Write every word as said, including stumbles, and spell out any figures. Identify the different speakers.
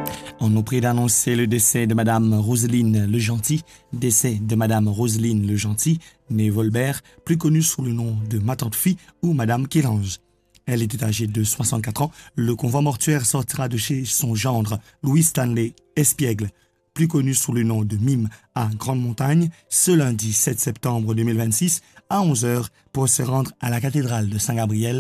Speaker 1: On nous prie d'annoncer le décès de Madame Roselyne Legentil, décès de Madame Roselyne Legentil, née Volbert, plus connue sous le nom de ma tante-fille ou Madame Kélange. Elle était âgée de soixante-quatre ans. Le convoi mortuaire sortira de chez son gendre, Louis Stanley Espiègle, plus connu sous le nom de Mime, à Grande Montagne, ce lundi sept septembre deux mille vingt-six à onze heures pour se rendre à la cathédrale de Saint-Gabriel